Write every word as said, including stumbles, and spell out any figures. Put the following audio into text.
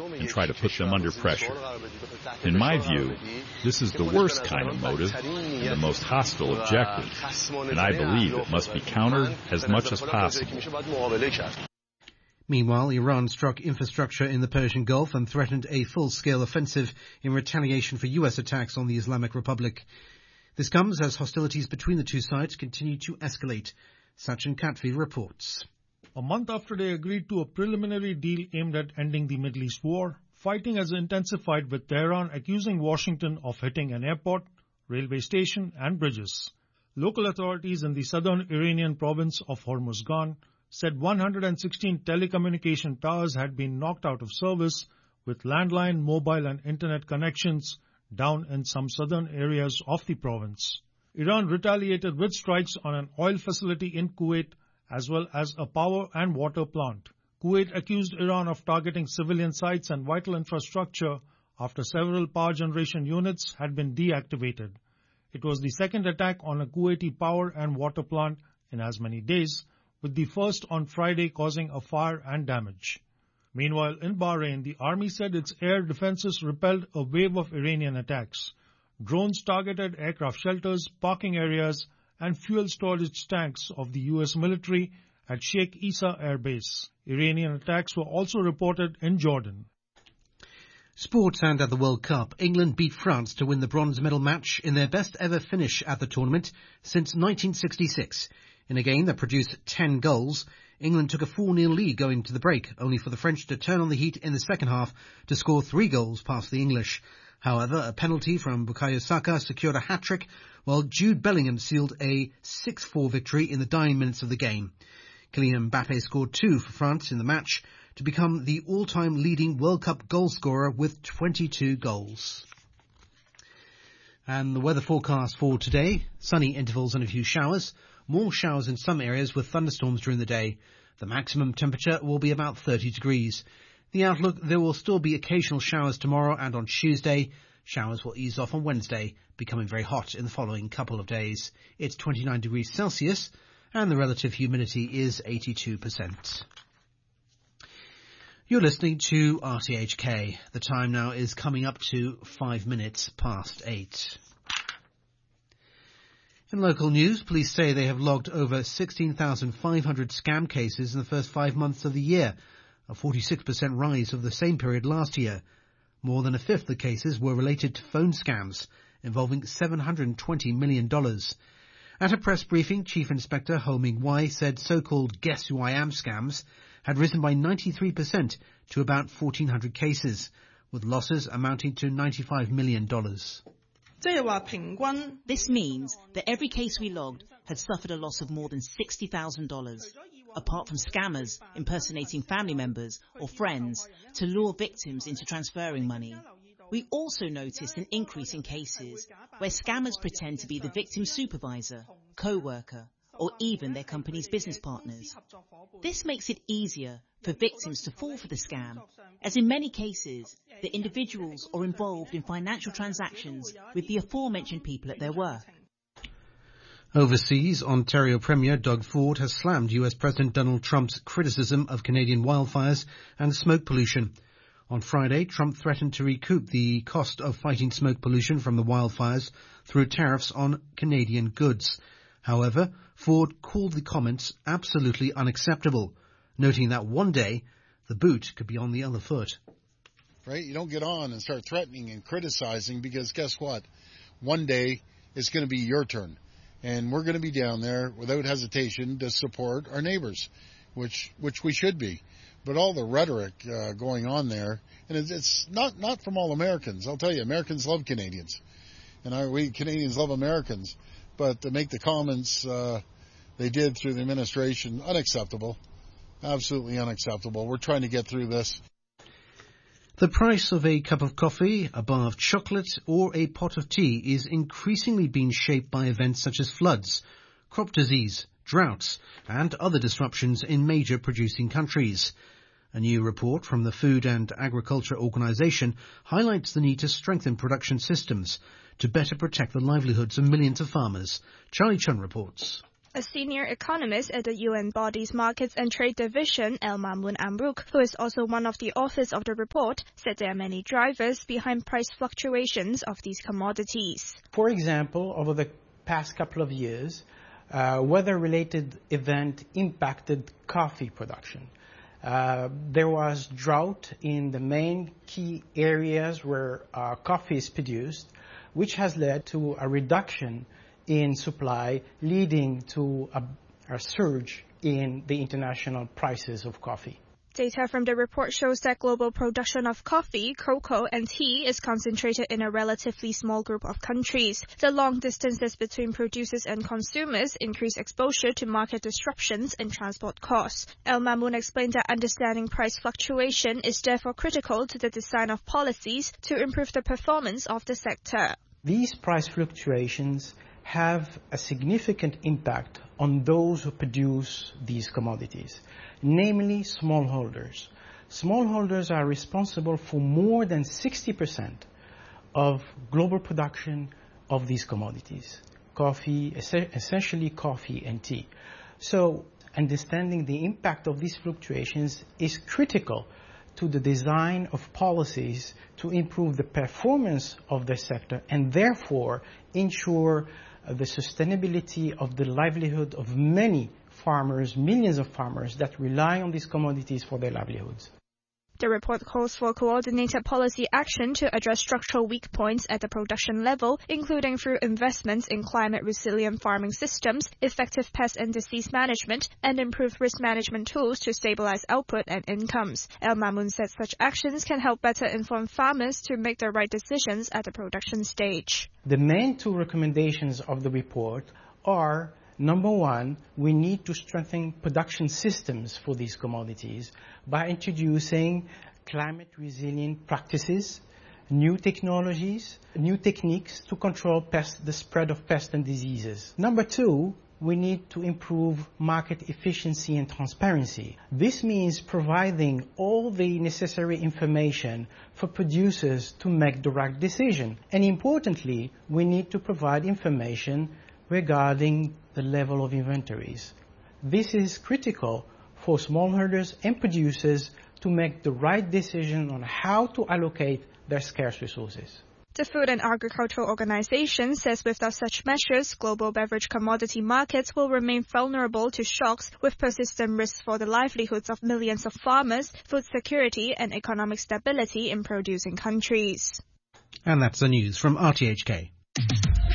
and try to put them under pressure. In my view, this is the worst kind of motive and the most hostile objective, and I believe it must be countered as much as possible. Meanwhile, Iran struck infrastructure in the Persian Gulf and threatened a full-scale offensive in retaliation for U S attacks on the Islamic Republic. This comes as hostilities between the two sides continue to escalate. Sachin Katvi reports. A month after they agreed to a preliminary deal aimed at ending the Middle East war, fighting has intensified, with Tehran accusing Washington of hitting an airport, railway station and bridges. Local authorities in the southern Iranian province of Hormuzgan said one hundred sixteen telecommunication towers had been knocked out of service, with landline, mobile and internet connections down in some southern areas of the province. Iran retaliated with strikes on an oil facility in Kuwait as well as a power and water plant. Kuwait accused Iran of targeting civilian sites and vital infrastructure after several power generation units had been deactivated. It was the second attack on a Kuwaiti power and water plant in as many days, with the first on Friday causing a fire and damage. Meanwhile, in Bahrain, the army said its air defenses repelled a wave of Iranian attacks. Drones targeted aircraft shelters, parking areas, and fuel storage tanks of the U S military at Sheikh Issa Air Base. Iranian attacks were also reported in Jordan. Sports and at the World Cup, England beat France to win the bronze medal match in their best ever finish at the tournament since nineteen sixty-six. In a game that produced ten goals, England took a four nil lead going to the break, only for the French to turn on the heat in the second half to score three goals past the English. However, a penalty from Bukayo Saka secured a hat-trick, while Jude Bellingham sealed a six four victory in the dying minutes of the game. Kylian Mbappe scored two for France in the match to become the all-time leading World Cup goal scorer with twenty-two goals. And the weather forecast for today: sunny intervals and a few showers. More showers in some areas with thunderstorms during the day. The maximum temperature will be about thirty degrees. The outlook: there will still be occasional showers tomorrow and on Tuesday. Showers will ease off on Wednesday, becoming very hot in the following couple of days. It's twenty-nine degrees Celsius and the relative humidity is eighty-two percent. You're listening to R T H K. The time now is coming up to five minutes past eight. In local news, police say they have logged over sixteen thousand five hundred scam cases in the first five months of the year, a forty-six percent rise over the same period last year. More than a fifth of the cases were related to phone scams, involving seven hundred twenty million dollars. At a press briefing, Chief Inspector Ho Ming Wai said so-called Guess Who I Am scams had risen by ninety-three percent to about fourteen hundred cases, with losses amounting to ninety-five million dollars. This means that every case we logged had suffered a loss of more than sixty thousand dollars, apart from scammers impersonating family members or friends to lure victims into transferring money. We also noticed an increase in cases where scammers pretend to be the victim's supervisor, co-worker, or even their company's business partners. This makes it easier for victims to fall for the scam, as in many cases, the individuals are involved in financial transactions with the aforementioned people at their work. Overseas, Ontario Premier Doug Ford has slammed U S President Donald Trump's criticism of Canadian wildfires and smoke pollution. On Friday, Trump threatened to recoup the cost of fighting smoke pollution from the wildfires through tariffs on Canadian goods. However, Ford called the comments absolutely unacceptable, noting that one day the boot could be on the other foot. Right? You don't get on and start threatening and criticizing, because guess what? One day it's going to be your turn. And we're going to be down there without hesitation to support our neighbors, which which we should be. But all the rhetoric uh, going on there, and it's, it's not, not from all Americans. I'll tell you, Americans love Canadians. And I, we Canadians love Americans. But to make the comments uh, they did through the administration, unacceptable. Absolutely unacceptable. We're trying to get through this. The price of a cup of coffee, a bar of chocolate, or a pot of tea is increasingly being shaped by events such as floods, crop disease, droughts, and other disruptions in major producing countries. A new report from the Food and Agriculture Organization highlights the need to strengthen production systems to better protect the livelihoods of millions of farmers. Charlie Chun reports. A senior economist at the U N body's Markets and Trade Division, El Mamoun Amrouk, who is also one of the authors of the report, said there are many drivers behind price fluctuations of these commodities. For example, over the past couple of years, uh, weather-related event impacted coffee production. Uh, there was drought in the main key areas where uh, coffee is produced, which has led to a reduction in supply, leading to a, a surge in the international prices of coffee. Data from the report shows that global production of coffee, cocoa, and tea is concentrated in a relatively small group of countries. The long distances between producers and consumers increase exposure to market disruptions and transport costs. El Mamoun explained that understanding price fluctuation is therefore critical to the design of policies to improve the performance of the sector. These price fluctuations have a significant impact on those who produce these commodities, namely smallholders. Smallholders are responsible for more than sixty percent of global production of these commodities, coffee, essentially coffee and tea. So understanding the impact of these fluctuations is critical to the design of policies to improve the performance of the sector and therefore ensure the sustainability of the livelihood of many farmers, millions of farmers that rely on these commodities for their livelihoods. The report calls for coordinated policy action to address structural weak points at the production level, including through investments in climate-resilient farming systems, effective pest and disease management, and improved risk management tools to stabilize output and incomes. El Mamoun said such actions can help better inform farmers to make the right decisions at the production stage. The main two recommendations of the report are: number one, we need to strengthen production systems for these commodities by introducing climate-resilient practices, new technologies, new techniques to control pest, the spread of pests and diseases. Number two, we need to improve market efficiency and transparency. This means providing all the necessary information for producers to make the right decision. And importantly, we need to provide information regarding the level of inventories. This is critical for smallholders and producers to make the right decision on how to allocate their scarce resources. The Food and Agricultural Organization says without such measures, global beverage commodity markets will remain vulnerable to shocks with persistent risks for the livelihoods of millions of farmers, food security and economic stability in producing countries. And that's the news from R T H K.